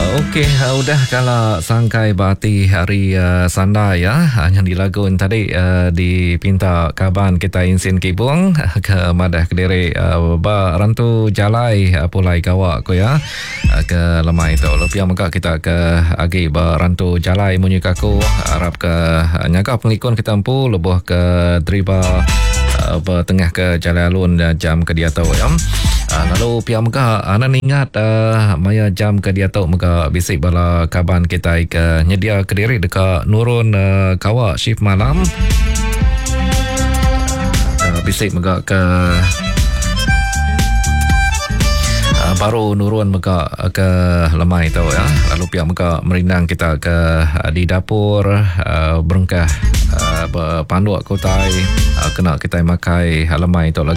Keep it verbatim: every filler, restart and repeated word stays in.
Okey, uh, udah kalau sangkai bati hari uh, sanda ya, yang dilagun tadi uh, dipinta kaban kita insin kibung ke madah kediri uh, ba rantu jalai uh, pulai kawak ko ya uh, ke lemai tu. Lupiang maka kita ke agi ba rantu jalai munyi kaku harap ke uh, nyaga pengikun kita empu lebuh ke driba uh, tengah ke jalan alun uh, jam ke dia tahu ya. Uh, lalu pihak meka anan ingat uh, maya jam ke dia tahu meka bisik bala kaban kita ke nyedia kediri dekat nurun uh, kawak shift malam uh, bisik meka ke uh, baru nurun meka ke lemai tahu ya. Lalu pihak meka merindang kita ke uh, di dapur uh, berengkah uh, panduak kotai uh, kena kita makai lemai tu lagi